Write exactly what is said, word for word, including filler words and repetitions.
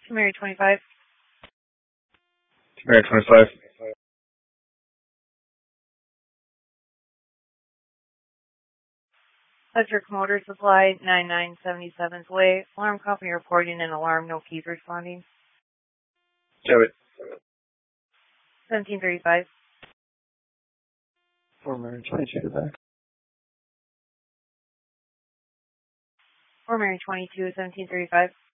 Mary twenty-five. Mary twenty-five. Electric Motor Supply, ninety-nine seventy-seventh Way. Alarm company reporting an alarm, no keys responding. Show it. seventeen thirty-five. four Mary twenty-two to back. four Mary twenty-two, seventeen thirty-five.